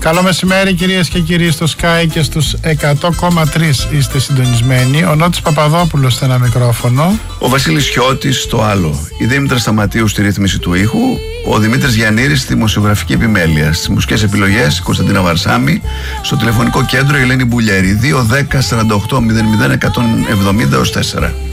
Καλό μεσημέρι κυρίες και κύριοι, στο Sky και στους 100,3 είστε συντονισμένοι. Ο Νότης Παπαδόπουλος στο ένα μικρόφωνο. Ο Βασίλης Χιώτης στο άλλο. Η Δήμητρα Σταματίου στη ρύθμιση του ήχου. Ο Δημήτρης Γιαννήρης στη δημοσιογραφική επιμέλεια. Στις μουσικές επιλογές η Κωνσταντίνα Βαρσάμη. Στο τηλεφωνικό κέντρο η Ελένη Μπουλιέρη. 210 48 00 170 4.